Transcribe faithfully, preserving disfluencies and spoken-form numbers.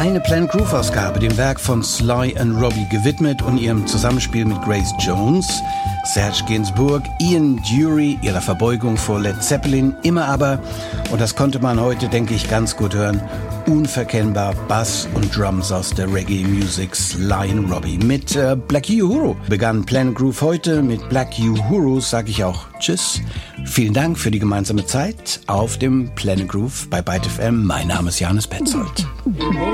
Eine Planet Groove Ausgabe, dem Werk von Sly and Robbie gewidmet und ihrem Zusammenspiel mit Grace Jones, Serge Gainsbourg, Ian Dury, ihrer Verbeugung vor Led Zeppelin, immer aber, und das konnte man heute, denke ich, ganz gut hören, unverkennbar Bass und Drums aus der Reggae-Music Sly and Robbie. Mit äh, Black Uhuru begann Planet Groove heute. Mit Black Uhuru sage ich auch Tschüss. Vielen Dank für die gemeinsame Zeit auf dem Planet Groove bei Byte F M. Mein Name ist Johannes Petzold.